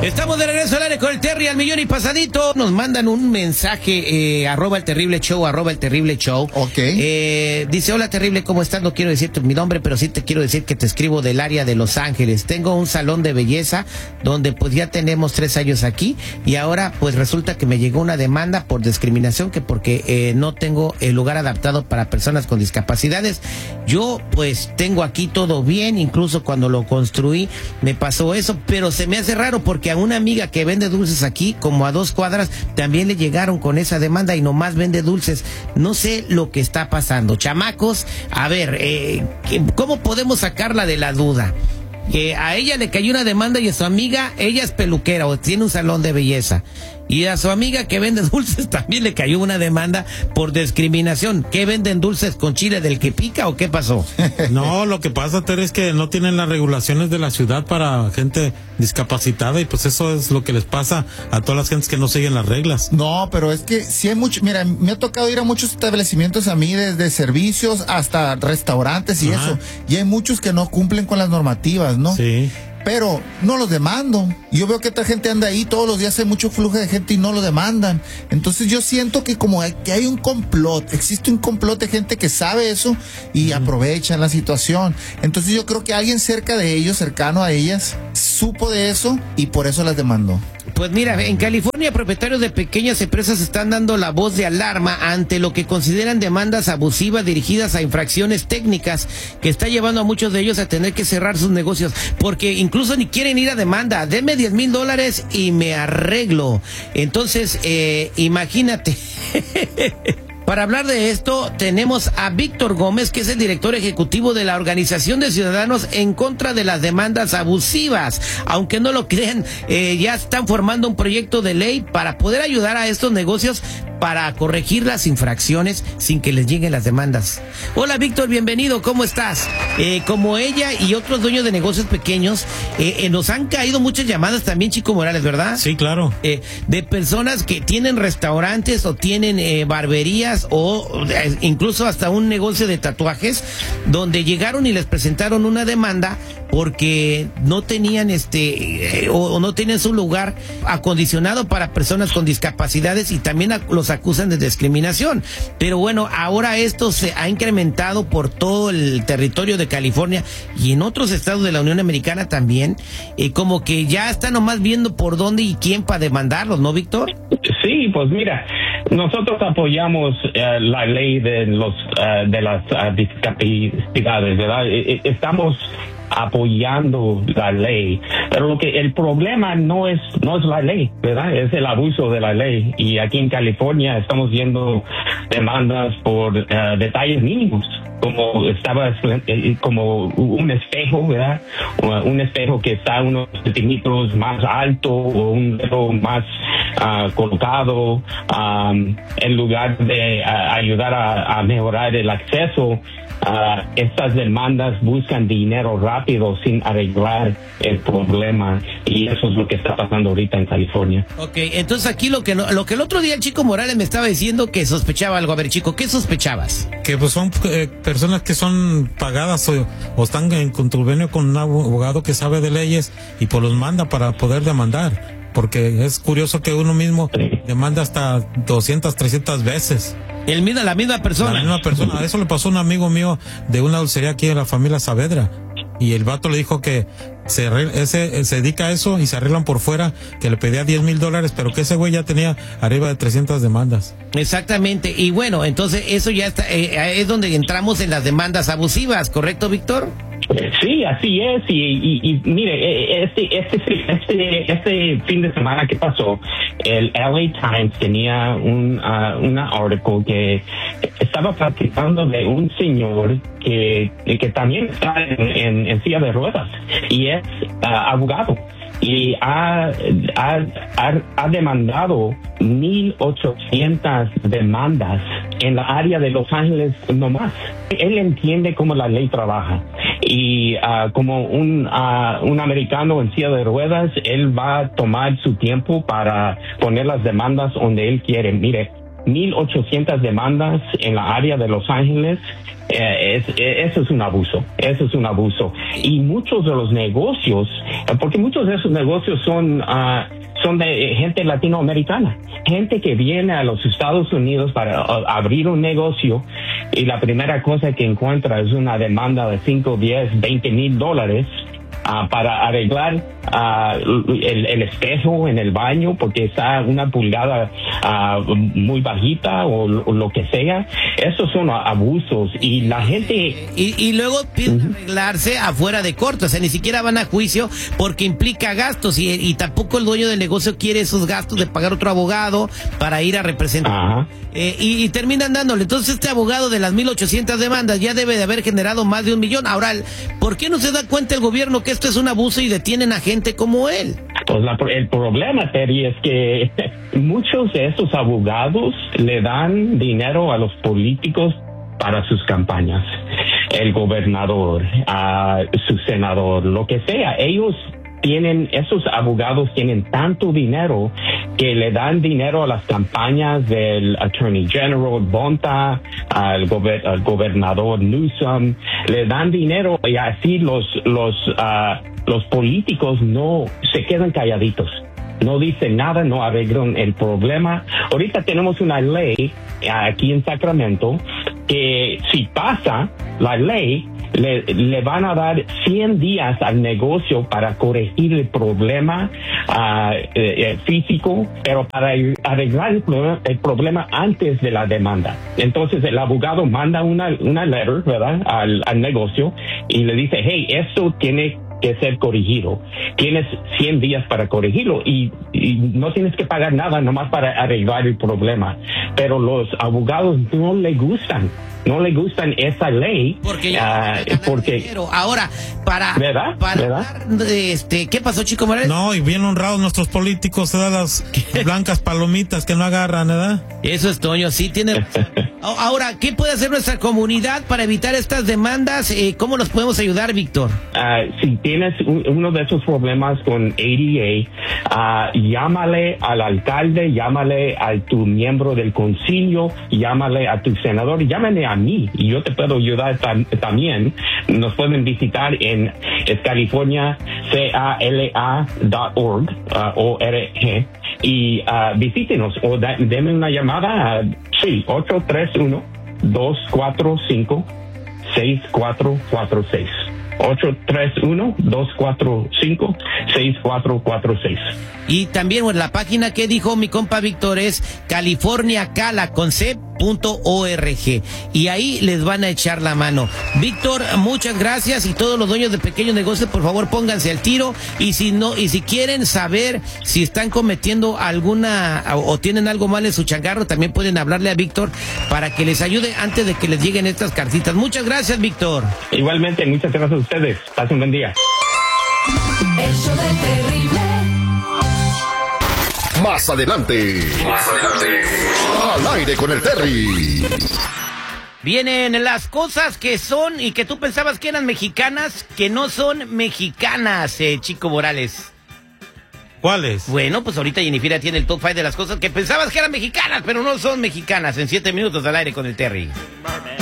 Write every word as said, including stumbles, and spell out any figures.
Estamos de regreso al aire con el Terry al millón y pasadito. Nos mandan un mensaje, eh, arroba el terrible show, arroba el terrible show. Ok. Eh, dice, hola terrible, ¿cómo estás? No quiero decirte mi nombre, pero sí te quiero decir que te escribo del área de Los Ángeles. Tengo un salón de belleza donde pues ya tenemos tres años aquí y ahora pues resulta que me llegó una demanda por discriminación que porque eh, no tengo el lugar adaptado para personas con discapacidades. Yo pues tengo aquí todo bien, incluso cuando lo construí me pasó eso, pero se me hace raro porque a una amiga que vende dulces aquí, como a dos cuadras, también le llegaron con esa demanda y nomás vende dulces. No sé lo que está pasando. Chamacos, a ver, eh, ¿cómo podemos sacarla de la duda? Que a ella le cayó una demanda y a su amiga, ella es peluquera o tiene un salón de belleza. Y a su amiga que vende dulces también le cayó una demanda por discriminación. ¿Qué venden dulces con chile del que pica o qué pasó? No, lo que pasa, Ter, es que no tienen las regulaciones de la ciudad para gente discapacitada y pues eso es lo que les pasa a todas las gentes que no siguen las reglas. No, pero es que sí hay mucho, mira, me ha tocado ir a muchos establecimientos a mí, desde servicios hasta restaurantes y Ajá. eso, y hay muchos que no cumplen con las normativas, ¿no? Sí. Pero no los demando. Yo veo que esta gente anda ahí todos los días, hay mucho flujo de gente y no lo demandan. Entonces yo siento que como hay, que hay un complot, existe un complot de gente que sabe eso y mm. aprovechan la situación. Entonces yo creo que alguien cerca de ellos, cercano a ellas, supo de eso y por eso las demandó. Pues mira, en California propietarios de pequeñas empresas están dando la voz de alarma ante lo que consideran demandas abusivas dirigidas a infracciones técnicas que está llevando a muchos de ellos a tener que cerrar sus negocios porque incluso ni quieren ir a demanda. Deme diez mil dólares y me arreglo. Entonces, eh, imagínate. Para hablar de esto, tenemos a Víctor Gómez, que es el director ejecutivo de la Organización de Ciudadanos en contra de las demandas abusivas. Aunque no lo crean, eh, ya están formando un proyecto de ley para poder ayudar a estos negocios para corregir las infracciones sin que les lleguen las demandas. Hola Víctor, bienvenido, ¿cómo estás? Eh, como ella y otros dueños de negocios pequeños, eh, eh, nos han caído muchas llamadas también, Chico Morales, ¿verdad? Sí, claro. Eh, de personas que tienen restaurantes o tienen eh, barberías o eh, incluso hasta un negocio de tatuajes donde llegaron y les presentaron una demanda porque no tenían este eh, o, o no tenían su lugar acondicionado para personas con discapacidades y también a, los acusan de discriminación. Pero bueno, ahora esto se ha incrementado por todo el territorio de California y en otros estados de la Unión Americana también, eh, como que ya están nomás viendo por dónde y quién para demandarlos, ¿no, Víctor? Sí, pues mira, nosotros apoyamos uh, la ley de los uh, de las uh, discapacidades, ¿verdad? E- estamos apoyando la ley, pero lo que el problema no es no es la ley, ¿verdad? Es el abuso de la ley y aquí en California estamos viendo demandas por uh, detalles mínimos, como estaba como un espejo, ¿verdad? Un espejo que está unos centímetros más alto o un dedo más uh, colocado um, en lugar de uh, ayudar a, a mejorar el acceso. Uh, estas demandas buscan dinero rápido sin arreglar el problema y eso es lo que está pasando ahorita en California. Ok, entonces aquí lo que no, lo que el otro día el Chico Morales me estaba diciendo que sospechaba algo. A ver, Chico, ¿qué sospechabas? Que pues son eh, personas que son pagadas o, o están en convenio con un abogado que sabe de leyes y pues los manda para poder demandar. Porque es curioso que uno mismo sí. demanda hasta doscientas, trescientas veces. El mismo, la misma persona. La misma persona. Eso le pasó a un amigo mío de una dulcería aquí en la familia Saavedra. Y el vato le dijo que se, ese, se dedica a eso y se arreglan por fuera, que le pedía diez mil dólares, pero que ese güey ya tenía arriba de trescientas demandas. Exactamente. Y bueno, entonces eso ya está, eh, es donde entramos en las demandas abusivas, ¿correcto, Víctor? Sí, así es, y, y, y mire, este, este, este, este fin de semana que pasó, el L A Times tenía un uh, una artículo que estaba platicando de un señor que, que también está en, en, en silla de ruedas y es uh, abogado. Y ha, ha, ha, ha demandado mil ochocientas demandas en la área de Los Ángeles nomás. Él entiende cómo la ley trabaja. Y uh, como un, uh, un americano en silla de ruedas, él va a tomar su tiempo para poner las demandas donde él quiere. Mire, mil ochocientas demandas en la área de Los Ángeles. Eh, es, eh, eso es un abuso, eso es un abuso. Y muchos de los negocios, eh, porque muchos de esos negocios son, uh, son de gente latinoamericana, gente que viene a los Estados Unidos para uh, abrir un negocio y la primera cosa que encuentra es una demanda de cinco, diez, veinte mil dólares. Uh, para arreglar uh, el, el espejo en el baño porque está una pulgada uh, muy bajita o, o lo que sea. Esos son abusos y la gente... Y, y luego piden uh-huh. arreglarse afuera de corte, o sea, ni siquiera van a juicio porque implica gastos y, y tampoco el dueño del negocio quiere esos gastos de pagar otro abogado para ir a representar. Uh-huh. Eh, y, y terminan dándole. Entonces este abogado de las mil ochocientas demandas ya debe de haber generado más de un millón. Ahora, ¿por qué no se da cuenta el gobierno que esto es un abuso y detienen a gente como él? Pues la, el problema, Terry, es que muchos de esos abogados le dan dinero a los políticos para sus campañas. El gobernador, a su senador, lo que sea. Ellos tienen, esos abogados tienen tanto dinero que le dan dinero a las campañas del Attorney General Bonta, al, gober, al gobernador Newsom, le dan dinero y así los los uh, los políticos no se quedan calladitos, no dicen nada, no arreglan el problema. Ahorita tenemos una ley aquí en Sacramento que si pasa la ley, Le, le van a dar cien días al negocio para corregir el problema uh, eh, físico, pero para arreglar el problema, el problema antes de la demanda. Entonces el abogado manda una, una letter, ¿verdad?, al, al negocio y le dice, hey, esto tiene que ser corregido. Tienes cien días para corregirlo y, y no tienes que pagar nada nomás para arreglar el problema. Pero los abogados no les gustan. No le gustan esa ley porque, uh, porque ahora para ¿verdad? para ¿verdad? este ¿qué pasó, Chico Morales? No, y bien honrados nuestros políticos, ¿verdad? Las blancas palomitas que no agarran, ¿verdad? Eso es, Toño, sí tiene. Ahora, ¿qué puede hacer nuestra comunidad para evitar estas demandas? Eh, ¿Cómo nos podemos ayudar, Víctor? Uh, si tienes un, uno de esos problemas con A D A, uh, llámale al alcalde, llámale a tu miembro del concilio, llámale a tu senador, llámale a mí y yo te puedo ayudar tam, también. Nos pueden visitar en es California C A L A punto org, uh, O R G, y uh, visítenos o da, denme una llamada a sí, ocho tres uno, dos cuatro cinco, seis cuatro cuatro seis. ocho tres uno, dos cuatro cinco, seis cuatro cuatro seis. Y también bueno, la página que dijo mi compa Víctor es california cala con c punto org y ahí les van a echar la mano. Víctor, muchas gracias y todos los dueños de pequeños negocios, por favor pónganse al tiro y si no y si quieren saber si están cometiendo alguna o, o tienen algo mal en su changarro, también pueden hablarle a Víctor para que les ayude antes de que les lleguen estas cartitas. Muchas gracias, Víctor. Igualmente, muchas gracias a ustedes. Pasen un buen día. El show del terrible. Más adelante. Más adelante. Al aire con el Terry. Vienen las cosas que son y que tú pensabas que eran mexicanas, que no son mexicanas, eh, Chico Morales. ¿Cuáles? Bueno, pues ahorita Jennifer tiene el top five de las cosas que pensabas que eran mexicanas, pero no son mexicanas. En siete minutos al aire con el Terry.